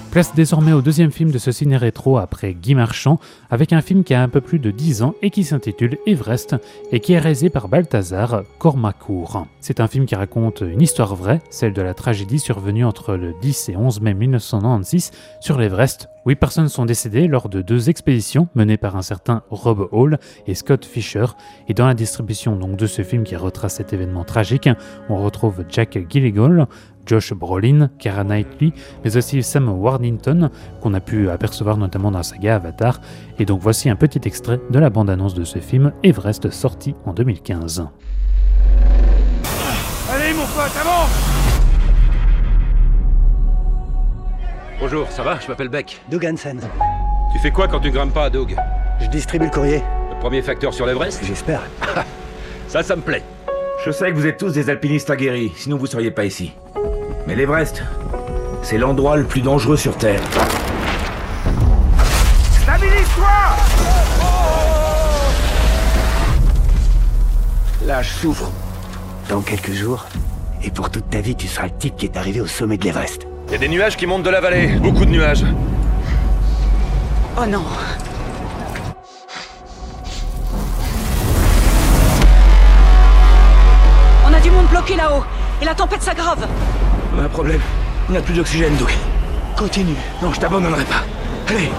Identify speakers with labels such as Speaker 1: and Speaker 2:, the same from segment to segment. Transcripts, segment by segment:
Speaker 1: Place désormais au deuxième film de ce ciné-rétro après Guy Marchand, avec un film qui a un peu plus de 10 ans et qui s'intitule Everest et qui est réalisé par Balthazar Kormákur. C'est un film qui raconte une histoire vraie, celle de la tragédie survenue entre le 10 et 11 mai 1996 sur l'Everest. 8 personnes sont décédées lors de 2 expéditions menées par un certain Rob Hall et Scott Fisher. Et dans la distribution donc de ce film qui retrace cet événement tragique, on retrouve Jack Gyllenhaal, Josh Brolin, Keira Knightley, mais aussi Sam Worthington, qu'on a pu apercevoir notamment dans la saga Avatar. Et donc voici un petit extrait de la bande-annonce de ce film, Everest, sorti en 2015.
Speaker 2: Allez mon pote, avance!
Speaker 3: Bonjour, ça va? Je m'appelle Beck.
Speaker 4: Doug Hansen.
Speaker 3: Tu fais quoi quand tu grimpes pas, Doug?
Speaker 4: Je distribue le courrier.
Speaker 3: Le premier facteur sur l'Everest?
Speaker 4: J'espère.
Speaker 3: Ça me plaît.
Speaker 2: Je sais que vous êtes tous des alpinistes aguerris, sinon vous seriez pas ici. Mais l'Everest, c'est l'endroit le plus dangereux sur Terre. Stabilise-toi! Là, je souffre.
Speaker 4: Dans quelques jours, et pour toute ta vie, tu seras le type qui est arrivé au sommet de l'Everest.
Speaker 3: Il y a des nuages qui montent de la vallée. Beaucoup de nuages.
Speaker 5: Oh non! On a du monde bloqué là-haut, et la tempête s'aggrave.
Speaker 2: On a un problème. On n'a plus d'oxygène, Doug.
Speaker 4: Continue.
Speaker 2: Non, je t'abandonnerai pas. Allez!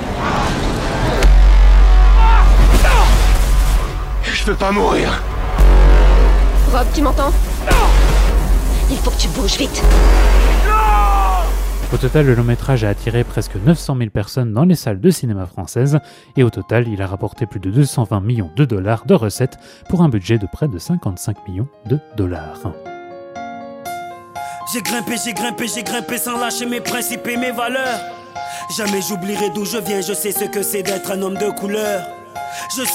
Speaker 2: Je veux pas mourir.
Speaker 6: Rob, tu m'entends? Il faut que tu bouges vite.
Speaker 1: Au total, le long-métrage a attiré presque 900 000 personnes dans les salles de cinéma françaises et au total, il a rapporté plus de 220 millions de dollars de recettes pour un budget de près de 55 millions de dollars.
Speaker 7: J'ai grimpé sans lâcher mes principes et mes valeurs. Jamais j'oublierai d'où je viens, je sais ce que c'est d'être un homme de couleur.